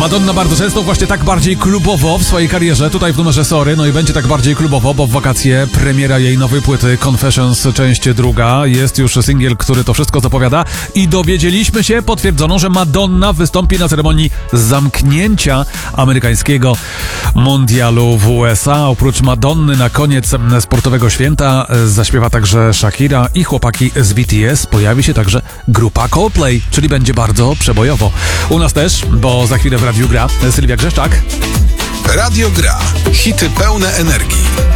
Madonna bardzo często właśnie tak bardziej klubowo w swojej karierze, tutaj w numerze Sorry, no i będzie tak bardziej klubowo, bo w wakacje premiera jej nowej płyty Confessions, część druga. Jest już singiel, który to wszystko zapowiada i dowiedzieliśmy się, potwierdzono, że Madonna wystąpi na ceremonii zamknięcia amerykańskiego mundialu w USA. Oprócz Madonny na koniec sportowego święta zaśpiewa także Shakira i chłopaki z BTS. Pojawi się także grupa Coldplay, czyli będzie bardzo przebojowo. U nas też, bo za chwilę w Radiu Gra Sylwia Grzeszczak. Radio Gra. Hity pełne energii.